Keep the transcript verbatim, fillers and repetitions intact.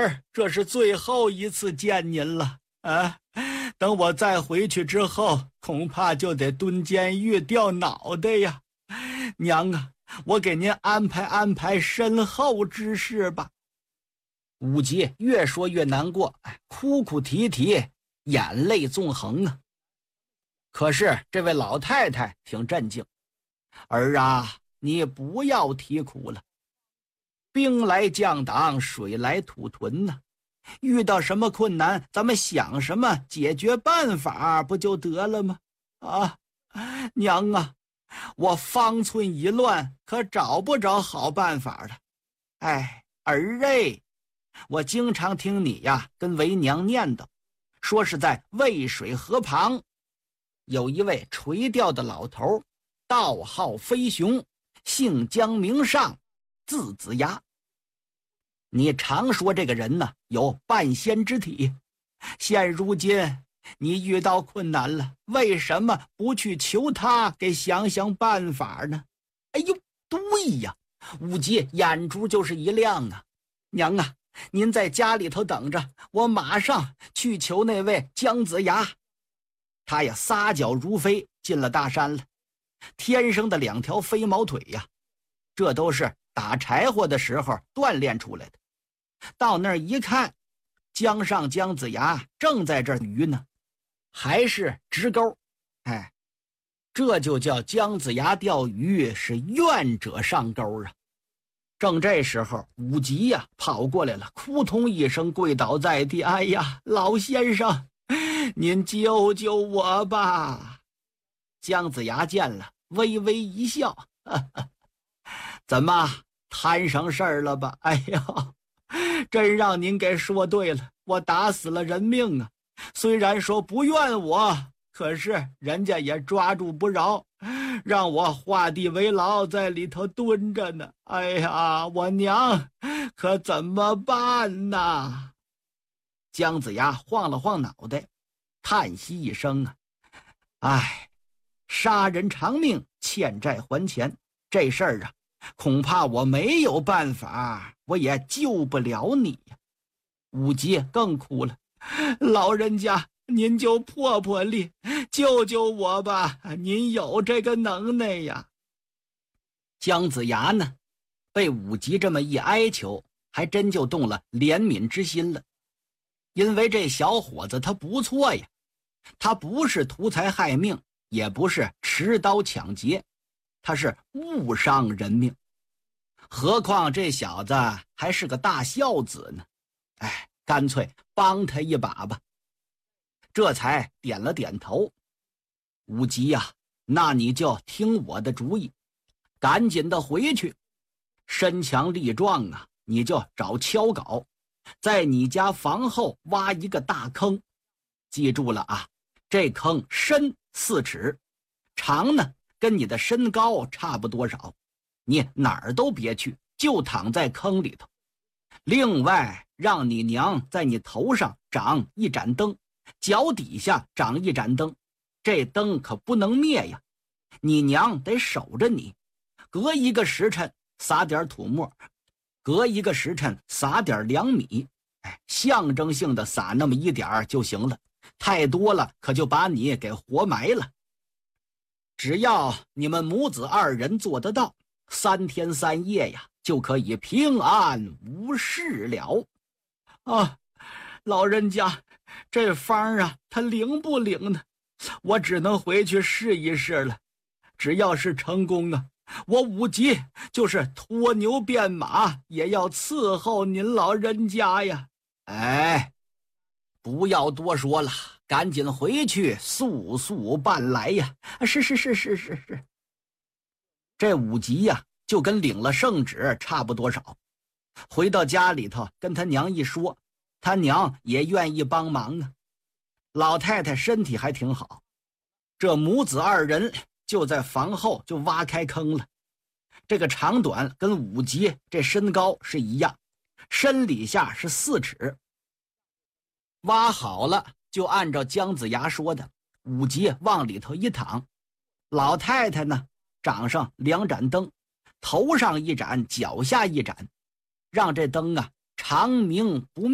儿这是最后一次见您了啊！等我再回去之后，恐怕就得蹲监狱掉脑袋呀。娘啊，我给您安排安排身后之事吧。 武吉越说越难过，哭哭啼啼，眼泪纵横啊。可是这位老太太挺镇静，儿啊，你不要啼哭了。兵来将挡，水来土屯呢、啊。遇到什么困难，咱们想什么解决办法不就得了吗？啊，娘啊，我方寸已乱，可找不着好办法了。哎，儿哎，我经常听你呀跟为娘念叨，说是在渭水河旁有一位垂钓的老头，道号飞熊，姓姜名尚，字子牙。你常说这个人呢有半仙之体，现如今你遇到困难了，为什么不去求他给想想办法呢？哎呦，对呀，武吉眼珠就是一亮啊。娘啊，您在家里头等着，我马上去求那位姜子牙。他呀撒脚如飞进了大山了，天生的两条飞毛腿呀，这都是打柴火的时候锻炼出来的。到那儿一看，江上姜子牙正在这儿鱼呢，还是直钩。哎，这就叫姜子牙钓鱼是愿者上钩啊。正这时候，武吉呀跑过来了，扑通一声跪倒在地。哎呀，老先生，您救救我吧！姜子牙见了，微微一笑，呵呵，怎么摊上事儿了吧？哎呀，真让您给说对了，我打死了人命啊！虽然说不怨我，可是人家也抓住不着，让我画地为牢，在里头蹲着呢。哎呀，我娘可怎么办呢？姜子牙晃了晃脑袋，叹息一声啊，哎，杀人偿命，欠债还钱，这事儿啊，恐怕我没有办法，我也救不了你呀。武吉更哭了，老人家，您就破破例，救救我吧，您有这个能耐呀。姜子牙呢，被武吉这么一哀求，还真就动了怜悯之心了。因为这小伙子他不错呀，他不是图财害命，也不是持刀抢劫，他是误伤人命。何况这小子还是个大孝子呢，哎，干脆帮他一把吧。这才点了点头。武吉呀、啊，那你就听我的主意，赶紧的回去，身强力壮啊，你就找锹镐，在你家房后挖一个大坑。记住了啊，这坑深四尺，长呢跟你的身高差不多少，你哪儿都别去，就躺在坑里头。另外让你娘在你头上长一盏灯，脚底下长一盏灯，这灯可不能灭呀，你娘得守着你，隔一个时辰撒点土沫，隔一个时辰撒点粮米，哎，象征性的撒那么一点就行了，太多了可就把你给活埋了。只要你们母子二人做得到，三天三夜呀，就可以平安无事了。啊，老人家，这方啊，他灵不灵呢？我只能回去试一试了。只要是成功啊，我武吉就是脱牛变马，也要伺候您老人家呀。哎，不要多说了，赶紧回去速速办来呀！是是是是是是。这武吉呀、啊，就跟领了圣旨差不多少。回到家里头跟他娘一说，他娘也愿意帮忙啊。老太太身体还挺好，这母子二人就在房后就挖开坑了。这个长短跟武吉这身高是一样，身底下是四尺。挖好了，就按照姜子牙说的，武吉往里头一躺，老太太呢掌上两盏灯，头上一盏，脚下一盏，让这灯啊长明不灭。